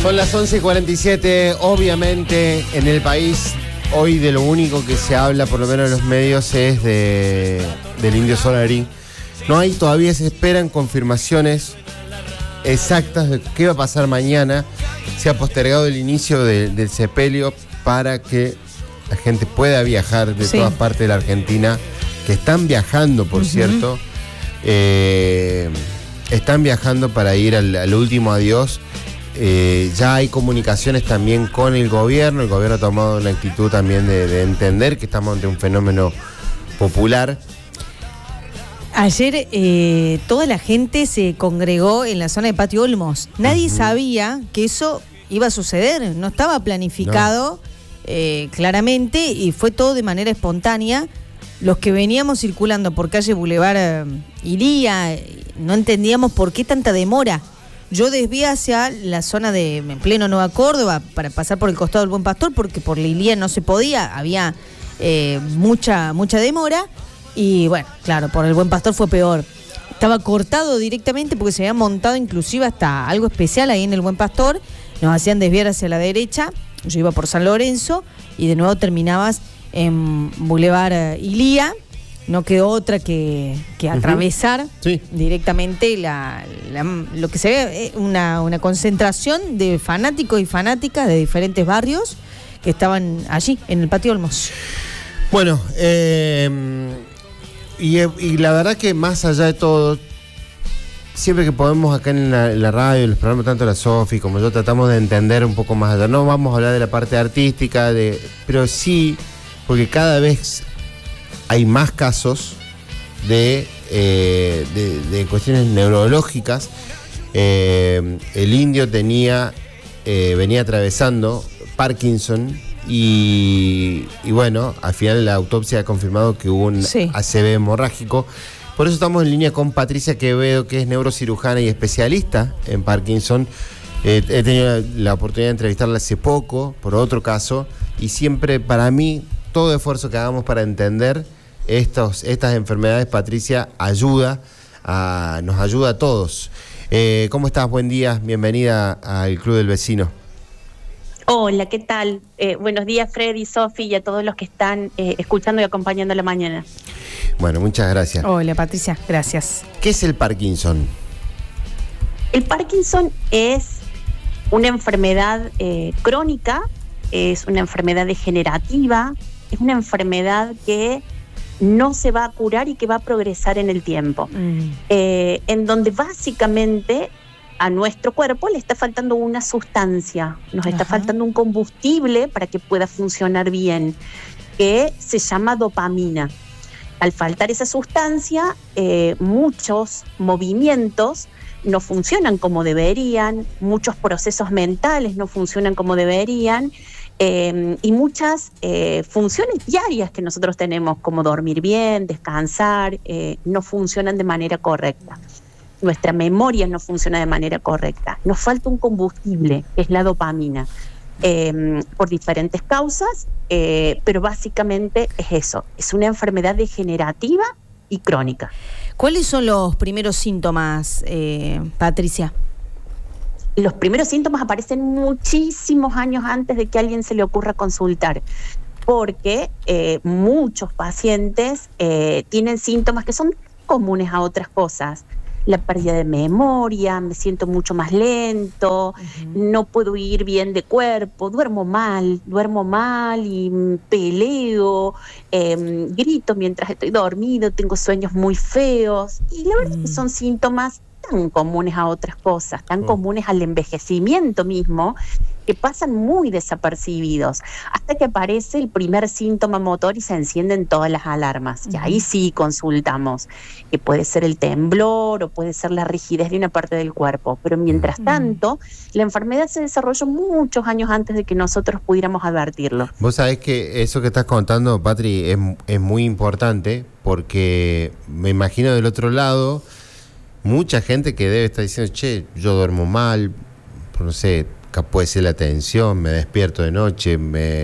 Son las 11:47, obviamente en el país hoy de lo único que se habla, por lo menos en los medios, es del Indio Solari. No hay, todavía se esperan confirmaciones exactas de qué va a pasar mañana. Se ha postergado el inicio del sepelio para que la gente pueda viajar de todas partes de la Argentina, que están viajando, por cierto. Están viajando para ir al último adiós. Ya hay comunicaciones también con el gobierno ha tomado una actitud también de entender que estamos ante un fenómeno popular. Ayer toda la gente se congregó en la zona de Patio Olmos. Nadie sabía que eso iba a suceder, no estaba planificado claramente, y fue todo de manera espontánea. Los que veníamos circulando por calle Boulevard Iría, no entendíamos por qué tanta demora. Yo desvié hacia la zona en pleno Nueva Córdoba para pasar por el costado del Buen Pastor, porque por la Ilía no se podía, había mucha demora. Y bueno, claro, por el Buen Pastor fue peor. Estaba cortado directamente porque se había montado inclusive hasta algo especial ahí en el Buen Pastor. Nos hacían desviar hacia la derecha. Yo iba por San Lorenzo y de nuevo terminabas en Boulevard Ilía. No quedó otra que atravesar directamente lo que se ve, una concentración de fanáticos y fanáticas de diferentes barrios que estaban allí, en el Patio Olmos. Bueno, y la verdad que más allá de todo, siempre que podemos acá en la radio, en los programas, tanto la Sofi como yo, tratamos de entender un poco más allá. No vamos a hablar de la parte artística, pero sí, porque cada vez hay más casos de cuestiones neurológicas. El indio venía atravesando Parkinson y bueno, al final la autopsia ha confirmado que hubo un ACV hemorrágico. Por eso estamos en línea con Patricia Quevedo, que es neurocirujana y especialista en Parkinson. He tenido la oportunidad de entrevistarla hace poco por otro caso, y siempre, para mí, todo esfuerzo que hagamos para entender estas enfermedades, Patricia, nos ayuda a todos. ¿Cómo estás? Buen día, bienvenida al Club del Vecino. Hola, ¿qué tal? Buenos días, Freddy, Sofi, y a todos los que están escuchando y acompañando la mañana. Bueno, muchas gracias. Hola, Patricia, gracias. ¿Qué es el Parkinson? El Parkinson es una enfermedad crónica, es una enfermedad degenerativa, es una enfermedad que no se va a curar y que va a progresar en el tiempo. En donde básicamente a nuestro cuerpo le está faltando una sustancia, nos está faltando un combustible para que pueda funcionar bien, que se llama dopamina. Al faltar esa sustancia, muchos movimientos no funcionan como deberían, muchos procesos mentales no funcionan como deberían, y muchas funciones diarias que nosotros tenemos, como dormir bien, descansar, no funcionan de manera correcta. Nuestra memoria no funciona de manera correcta. Nos falta un combustible, que es la dopamina, por diferentes causas, pero básicamente es eso, es una enfermedad degenerativa y crónica. ¿Cuáles son los primeros síntomas, Patricia? Los primeros síntomas aparecen muchísimos años antes de que a alguien se le ocurra consultar, porque muchos pacientes tienen síntomas que son comunes a otras cosas. La pérdida de memoria, me siento mucho más lento, no puedo ir bien de cuerpo, duermo mal y peleo, grito mientras estoy dormido, tengo sueños muy feos. Y la verdad es que son síntomas tan comunes a otras cosas, tan comunes al envejecimiento mismo, que pasan muy desapercibidos, hasta que aparece el primer síntoma motor y se encienden todas las alarmas. Y ahí sí consultamos, que puede ser el temblor o puede ser la rigidez de una parte del cuerpo. Pero mientras tanto, la enfermedad se desarrolló muchos años antes de que nosotros pudiéramos advertirlo. Vos sabés que eso que estás contando, Patri, es muy importante, porque me imagino del otro lado mucha gente que debe estar diciendo, che, yo duermo mal, no sé, puede ser la tensión, me despierto de noche,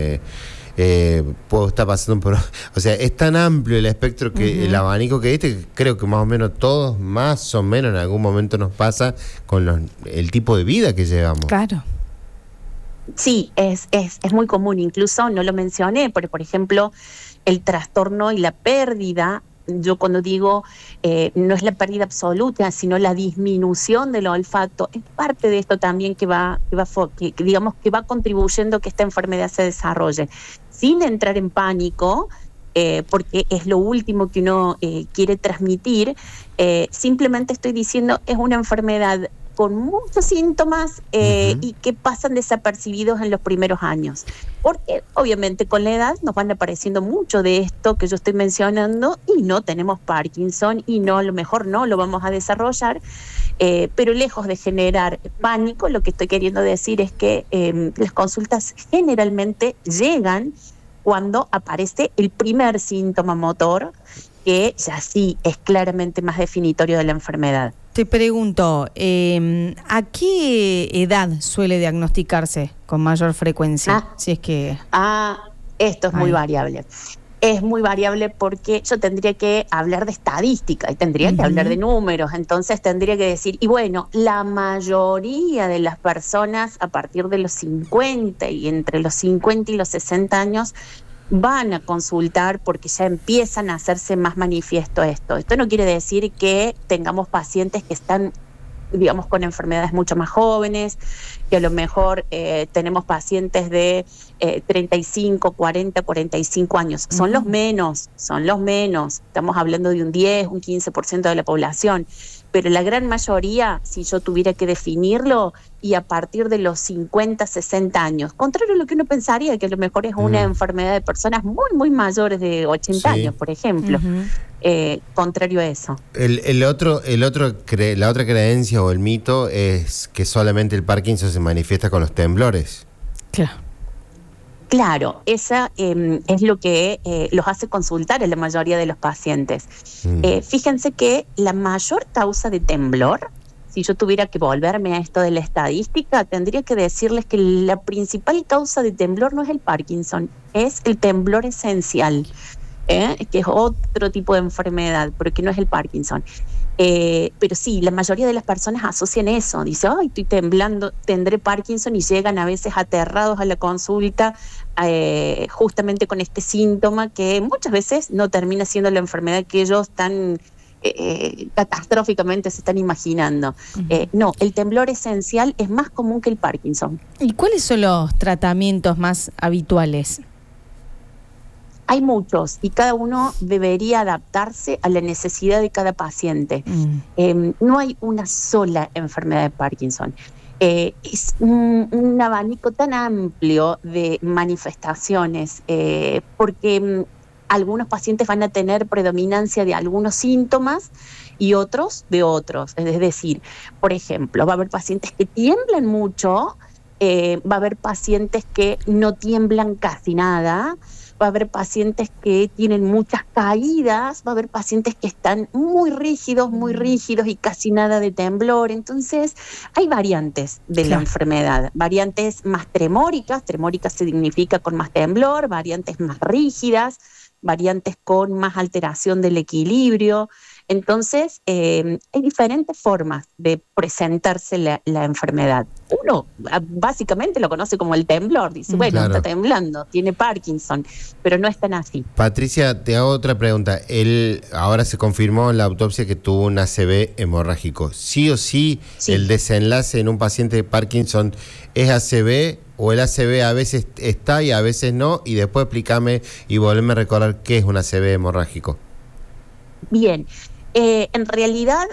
puedo estar pasando por... O sea, es tan amplio el espectro, que el abanico que diste, que creo que más o menos todos, más o menos en algún momento nos pasa con el tipo de vida que llevamos. Claro. Sí, es muy común, incluso no lo mencioné, pero por ejemplo, el trastorno y la pérdida, yo cuando digo no es la pérdida absoluta, sino la disminución del olfato, es parte de esto también que digamos que va contribuyendo a que esta enfermedad se desarrolle, sin entrar en pánico. Porque es lo último que uno quiere transmitir, simplemente estoy diciendo es una enfermedad con muchos síntomas y que pasan desapercibidos en los primeros años. Porque obviamente con la edad nos van apareciendo mucho de esto que yo estoy mencionando y no tenemos Parkinson y no, a lo mejor no lo vamos a desarrollar, pero lejos de generar pánico, lo que estoy queriendo decir es que las consultas generalmente llegan cuando aparece el primer síntoma motor, que ya sí es claramente más definitorio de la enfermedad. Te pregunto, ¿a qué edad suele diagnosticarse con mayor frecuencia? Si es que... Esto es muy variable. Es muy variable porque yo tendría que hablar de estadística y tendría que hablar de números, entonces tendría que decir, y bueno, la mayoría de las personas a partir de los 50 y entre los 50 y los 60 años van a consultar porque ya empiezan a hacerse más manifiesto esto. Esto no quiere decir que tengamos pacientes que están, digamos, con enfermedades mucho más jóvenes, que a lo mejor tenemos pacientes de 35, 40, 45 años. Son los menos. Estamos hablando de un 10, un 15% de la población. Pero la gran mayoría, si yo tuviera que definirlo, y a partir de los 50, 60 años, contrario a lo que uno pensaría, que a lo mejor es una enfermedad de personas muy, muy mayores de 80 años, por ejemplo. Contrario a eso. La otra creencia o el mito es que solamente el Parkinson se manifiesta con los temblores. Claro, esa es lo que los hace consultar a la mayoría de los pacientes. Fíjense que la mayor causa de temblor, si yo tuviera que volverme a esto de la estadística, tendría que decirles que la principal causa de temblor no es el Parkinson, es el temblor esencial, que es otro tipo de enfermedad, pero que no es el Parkinson. Pero sí, la mayoría de las personas asocian eso, dice, ay, estoy temblando, tendré Parkinson, y llegan a veces aterrados a la consulta justamente con este síntoma que muchas veces no termina siendo la enfermedad que ellos tan catastróficamente se están imaginando. No, el temblor esencial es más común que el Parkinson. ¿Y cuáles son los tratamientos más habituales? Hay muchos y cada uno debería adaptarse a la necesidad de cada paciente. No hay una sola enfermedad de Parkinson. Es un abanico tan amplio de manifestaciones porque algunos pacientes van a tener predominancia de algunos síntomas y otros de otros. Es decir, por ejemplo, va a haber pacientes que tiemblan mucho, va a haber pacientes que no tiemblan casi nada, va a haber pacientes que tienen muchas caídas, va a haber pacientes que están muy rígidos y casi nada de temblor. Entonces, hay variantes de la enfermedad, variantes más tremóricas significa con más temblor, variantes más rígidas, variantes con más alteración del equilibrio. Entonces, hay diferentes formas de presentarse la enfermedad. Uno básicamente lo conoce como el temblor, dice, bueno, está temblando, tiene Parkinson, pero no es tan así. Patricia, te hago otra pregunta. Ahora se confirmó en la autopsia que tuvo un ACV hemorrágico. ¿Sí o sí el desenlace en un paciente de Parkinson es ACV, o el ACV a veces está y a veces no? Y después explícame y volveme a recordar qué es un ACV hemorrágico. Bien. En realidad,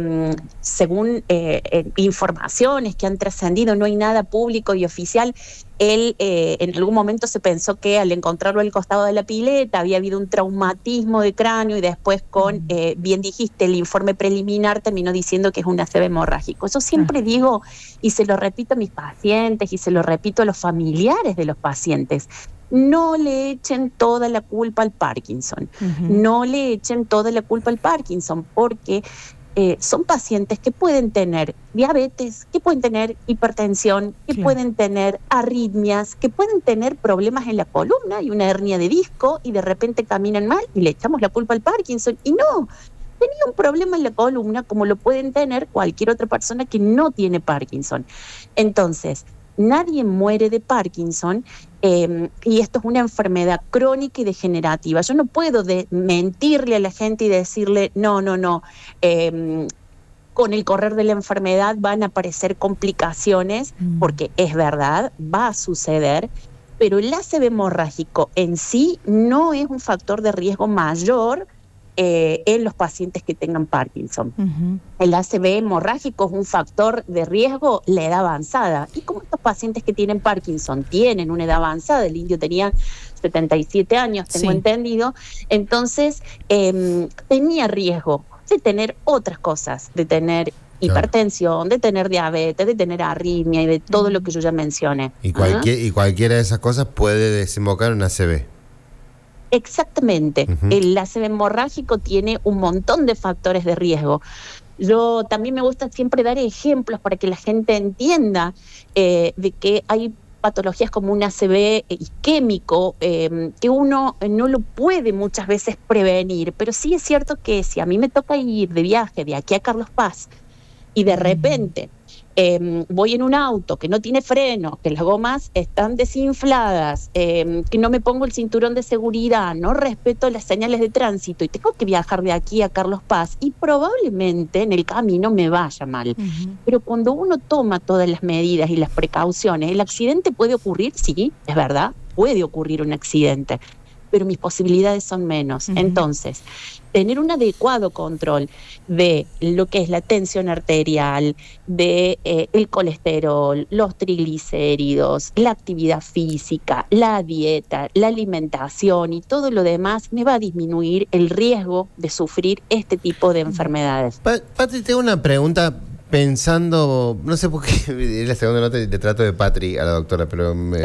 según informaciones que han trascendido, no hay nada público y oficial. Él en algún momento se pensó que al encontrarlo al costado de la pileta había habido un traumatismo de cráneo y después con, bien dijiste, el informe preliminar terminó diciendo que es un ACV hemorrágico. Yo siempre digo, y se lo repito a mis pacientes y se lo repito a los familiares de los pacientes, no le echen toda la culpa al Parkinson, no le echen toda la culpa al Parkinson, porque son pacientes que pueden tener diabetes, que pueden tener hipertensión, que pueden tener arritmias, que pueden tener problemas en la columna y una hernia de disco y de repente caminan mal y le echamos la culpa al Parkinson. Y no, tenía un problema en la columna como lo pueden tener cualquier otra persona que no tiene Parkinson. Entonces, nadie muere de Parkinson, y esto es una enfermedad crónica y degenerativa. Yo no puedo mentirle a la gente y decirle, no, con el correr de la enfermedad van a aparecer complicaciones, porque es verdad, va a suceder, pero el ACV hemorrágico en sí no es un factor de riesgo mayor en los pacientes que tengan Parkinson. El ACV hemorrágico es un factor de riesgo la edad avanzada. Y como estos pacientes que tienen Parkinson tienen una edad avanzada, el indio tenía 77 años, tengo entendido, entonces tenía riesgo de tener otras cosas, de tener hipertensión, de tener diabetes, de tener arritmia y de todo lo que yo ya mencioné. Y cualquiera de esas cosas puede desembocar en una ACV. Exactamente. El ACV hemorrágico tiene un montón de factores de riesgo. Yo también me gusta siempre dar ejemplos para que la gente entienda de que hay patologías como un ACV isquémico que uno no lo puede muchas veces prevenir, pero sí es cierto que si a mí me toca ir de viaje de aquí a Carlos Paz y de repente voy en un auto que no tiene freno, que las gomas están desinfladas, que no me pongo el cinturón de seguridad, no respeto las señales de tránsito y tengo que viajar de aquí a Carlos Paz y probablemente en el camino me vaya mal. Pero cuando uno toma todas las medidas y las precauciones, ¿el accidente puede ocurrir? Sí, es verdad, puede ocurrir un accidente, pero mis posibilidades son menos. Entonces, tener un adecuado control de lo que es la tensión arterial, de el colesterol, los triglicéridos, la actividad física, la dieta, la alimentación y todo lo demás me va a disminuir el riesgo de sufrir este tipo de enfermedades. Patri, tengo una pregunta pensando, no sé por qué, es la segunda nota y le trato de Patri a la doctora, pero me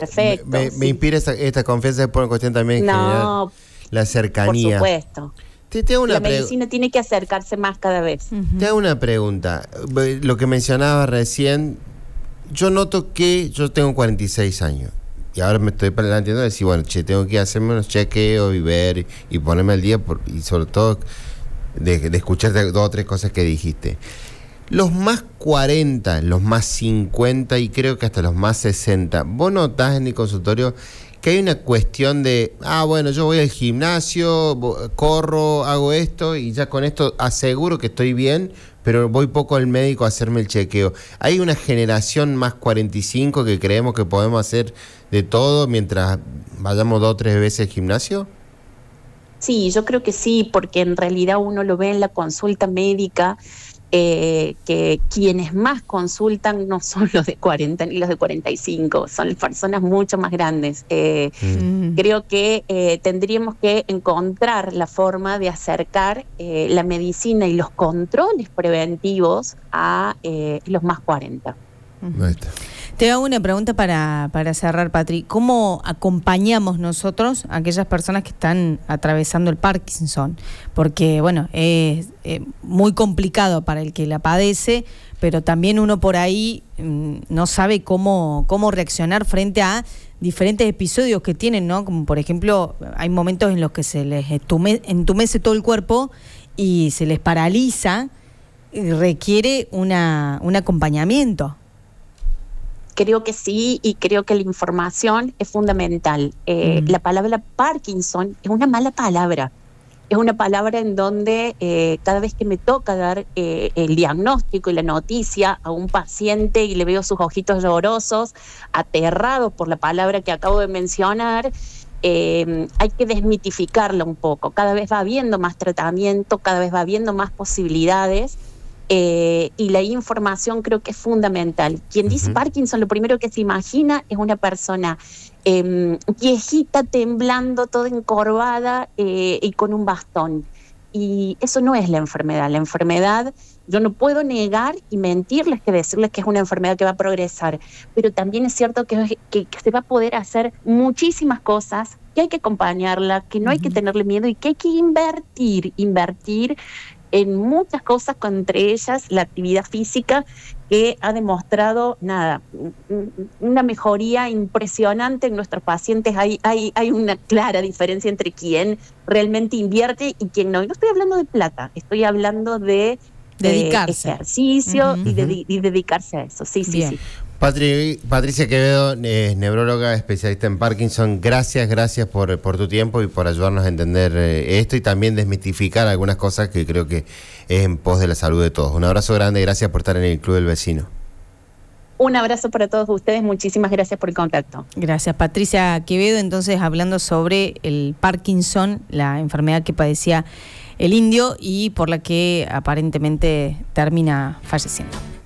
inspira esta confianza por una cuestión también general, la cercanía. Por supuesto. La medicina tiene que acercarse más cada vez. Te hago una pregunta. Lo que mencionaba recién, yo noto que yo tengo 46 años y ahora me estoy planteando decir, bueno, tengo que hacerme unos chequeos y ver y ponerme al día y sobre todo de escuchar 2 o 3 cosas que dijiste. Los más 40, los más 50 y creo que hasta los más 60, ¿vos notás en el consultorio que hay una cuestión de, bueno, yo voy al gimnasio, corro, hago esto y ya con esto aseguro que estoy bien, pero voy poco al médico a hacerme el chequeo? ¿Hay una generación más 45 que creemos que podemos hacer de todo mientras vayamos 2 o 3 veces al gimnasio? Sí, yo creo que sí, porque en realidad uno lo ve en la consulta médica, que quienes más consultan no son los de 40 ni los de 45, son personas mucho más grandes. Creo que tendríamos que encontrar la forma de acercar la medicina y los controles preventivos a los más 40. Te hago una pregunta para cerrar, Patri. ¿Cómo acompañamos nosotros a aquellas personas que están atravesando el Parkinson? Porque, bueno, es muy complicado para el que la padece, pero también uno por ahí no sabe cómo reaccionar frente a diferentes episodios que tienen, ¿no? Como, por ejemplo, hay momentos en los que se les entumece todo el cuerpo y se les paraliza y requiere un acompañamiento. Creo que sí, y creo que la información es fundamental. La palabra Parkinson es una mala palabra. Es una palabra en donde cada vez que me toca dar el diagnóstico y la noticia a un paciente y le veo sus ojitos llorosos, aterrados por la palabra que acabo de mencionar, hay que desmitificarla un poco. Cada vez va habiendo más tratamiento, cada vez va habiendo más posibilidades. Y la información creo que es fundamental. Quien dice Parkinson, lo primero que se imagina es una persona viejita, temblando, toda encorvada y con un bastón. Y eso no es la enfermedad. La enfermedad, yo no puedo negar y mentirles que decirles que es una enfermedad que va a progresar, pero también es cierto que se va a poder hacer muchísimas cosas, que hay que acompañarla, que no hay que tenerle miedo y que hay que invertir en muchas cosas, entre ellas la actividad física, que ha demostrado una mejoría impresionante en nuestros pacientes. Hay una clara diferencia entre quien realmente invierte y quien no. Y no estoy hablando de plata, estoy hablando de dedicarse. Ejercicio y dedicarse a eso. Sí, Bien. sí. Patricia Quevedo, neuróloga especialista en Parkinson, gracias por tu tiempo y por ayudarnos a entender esto y también desmitificar algunas cosas que creo que es en pos de la salud de todos. Un abrazo grande, gracias por estar en el Club del Vecino. Un abrazo para todos ustedes, muchísimas gracias por el contacto. Gracias, Patricia Quevedo, entonces hablando sobre el Parkinson, la enfermedad que padecía el indio y por la que aparentemente termina falleciendo.